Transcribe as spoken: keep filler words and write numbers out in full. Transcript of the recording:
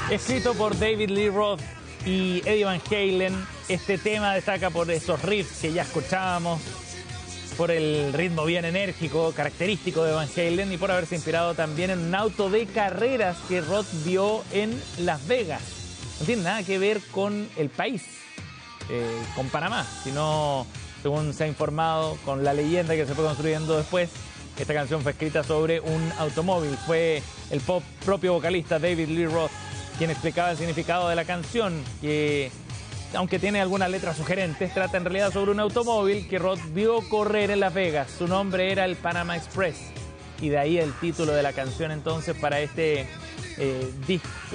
Escrito por David Lee Roth y Eddie Van Halen, este tema destaca por esos riffs que ya escuchábamos, por el ritmo bien enérgico, característico de Van Halen, y por haberse inspirado también en un auto de carreras que Roth vio en Las Vegas. No tiene nada que ver con el país, eh, con Panamá, sino, según se ha informado, con la leyenda que se fue construyendo después. Esta canción fue escrita sobre un automóvil. Fue el pop propio vocalista David Lee Roth quien explicaba el significado de la canción, que aunque tiene algunas letras sugerentes, trata en realidad sobre un automóvil que Roth vio correr en Las Vegas. Su nombre era el Panama Express, y de ahí el título de la canción entonces para este eh, disco.